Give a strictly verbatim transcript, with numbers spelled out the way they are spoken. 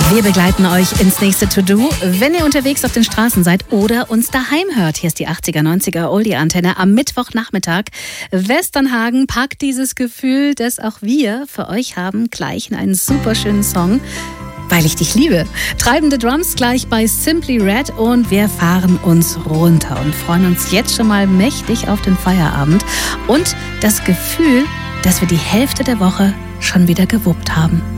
Wir begleiten euch ins nächste To-Do, wenn ihr unterwegs auf den Straßen seid oder uns daheim hört. Hier ist die achtziger, neunziger Oldie-Antenne am Mittwochnachmittag. Westernhagen packt dieses Gefühl, das auch wir für euch haben, gleich in einen super schönen Song. Weil ich dich liebe. Treibende Drums gleich bei Simply Red und wir fahren uns runter und freuen uns jetzt schon mal mächtig auf den Feierabend und das Gefühl, dass wir die Hälfte der Woche schon wieder gewuppt haben.